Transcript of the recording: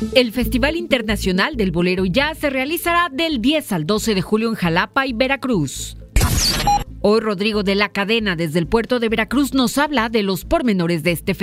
El Festival Internacional del Bolero y Jazz se realizará del 10 al 12 de julio en Jalapa y Veracruz. Hoy Rodrigo de la Cadena desde el puerto de Veracruz nos habla de los pormenores de este festival.